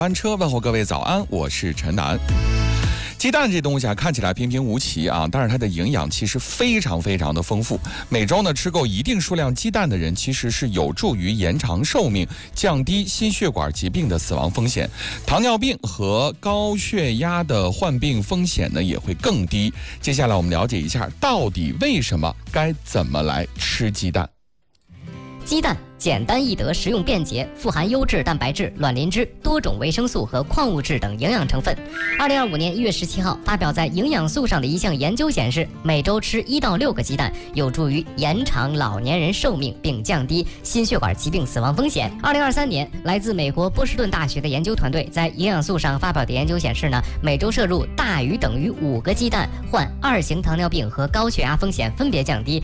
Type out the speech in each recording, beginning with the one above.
班车问候各位早安，我是陈楠。鸡蛋这东西啊，看起来平平无奇啊，但是它的营养其实非常的丰富。每周呢吃够一定数量鸡蛋的人，其实是有助于延长寿命，降低心血管疾病的死亡风险，糖尿病和高血压的患病风险呢也会更低。接下来我们了解一下，到底为什么该怎么来吃鸡蛋？ 鸡蛋简单易得，食用便捷，富含优质蛋白质、卵磷脂、多种维生素和矿物质等营养成分。2025年1月17号发表在《营养素》上的一项研究显示，每周吃1到6个鸡蛋，有助于延长老年人寿命，并降低心血管疾病死亡风险。2023年，来自美国波士顿大学的研究团队在《营养素》上发表的研究显示呢，每周摄入大于等于5个鸡蛋，患2型糖尿病和高血压风险分别降低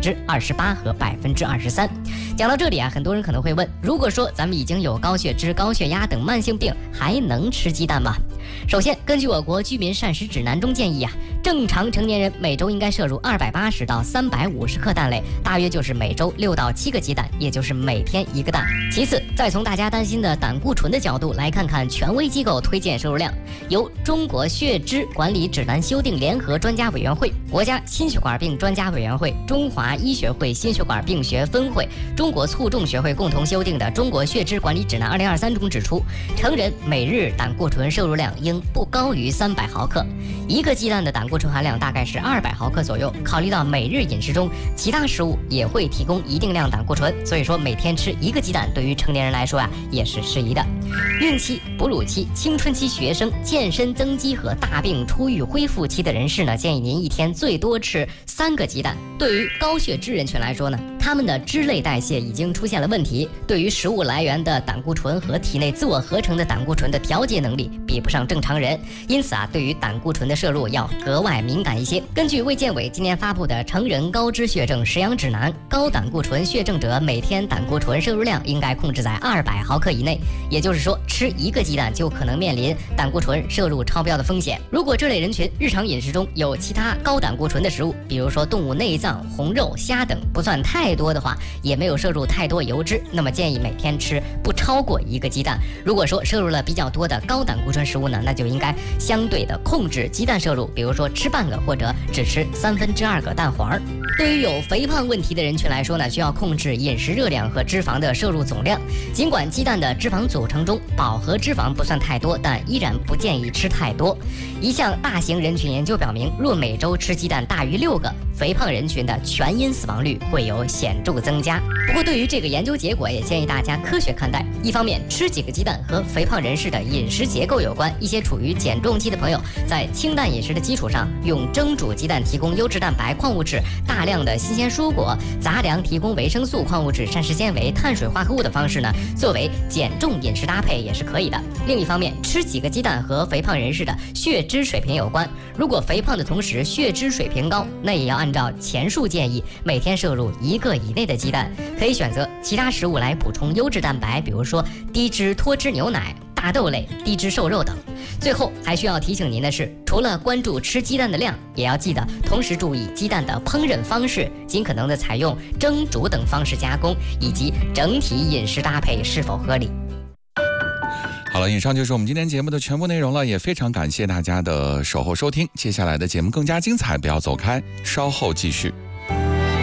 28%和23%。讲到这里啊，很多人可能会问，如果说咱们已经有高血脂、高血压等慢性病，还能吃鸡蛋吗？首先，根据我国居民膳食指南中建议啊，正常成年人每周应该摄入280到350克蛋类，大约就是每周6到7个鸡蛋，也就是每天1个蛋。其次，再从大家担心的胆固醇的角度来看看权威机构推荐摄入量，由中国血脂管理指南修订联合专家委员会、国家心血管病专家委员会、中华医学会心血管病学分会、中国卒中学会共同修订的《中国血脂管理指南2023》中指出，成人每日胆固醇摄入量应不高于300毫克，一个鸡蛋的胆固醇含量大概是200毫克左右。考虑到每日饮食中其他食物也会提供一定量胆固醇，所以说每天吃1个鸡蛋对于成年人来说啊也是适宜的。孕期、哺乳期、青春期学生、健身增肌和大病初愈恢复期的人士呢，建议您一天最多吃3个鸡蛋。对于高血脂人群来说呢，他们的脂类代谢已经出现了问题，对于食物来源的胆固醇和体内自我合成的胆固醇的调节能力比不上正常人，因此啊，对于胆固醇的摄入要格外敏感一些。根据卫健委今年发布的《成人高脂血症食养指南》，高胆固醇血症者每天胆固醇摄入量应该控制在200毫克以内，也就是说，吃1个鸡蛋就可能面临胆固醇摄入超标的风险。如果这类人群日常饮食中有其他高胆固醇的食物，比如说动物内脏、红肉、虾等不算太多的话，也没有摄入太多油脂，那么建议每天吃不超过1个鸡蛋。如果说摄入了比较多的高胆固醇食物呢，那就应该相对的控制鸡蛋摄入，比如说吃半个或者只吃2/3个蛋黄。对于有肥胖问题的人群来说呢，需要控制饮食热量和脂肪的摄入总量。尽管鸡蛋的脂肪组成中饱和脂肪不算太多，但依然不建议吃太多。一项大型人群研究表明，若每周吃鸡蛋大于6个，肥胖人群的全因死亡率会有显著增加。不过对于这个研究结果，也建议大家科学看待。一方面，吃几个鸡蛋和肥胖人士的饮食结构有关，一些处于减重期的朋友，在清淡饮食的基础上，用蒸煮鸡蛋提供优质蛋白、矿物质，大量的新鲜蔬果、杂粮提供维生素、矿物质、膳食纤维、碳水化合物的方式呢，作为减重饮食搭配也是可以的。另一方面，吃几个鸡蛋和肥胖人士的血脂水平有关。如果肥胖的同时血脂水平高，那也要按照前述建议，每天摄入1个以内的鸡蛋，可以选择其他食物来补充优质蛋白，比如说低脂脱脂牛奶、大豆类、低脂瘦肉等。最后还需要提醒您的是，除了关注吃鸡蛋的量，也要记得同时注意鸡蛋的烹饪方式，尽可能的采用蒸煮等方式加工，以及整体饮食搭配是否合理。 好了，以上就是我们今天节目的全部内容了，也非常感谢大家的守候收听。接下来的节目更加精彩，不要走开，稍后继续。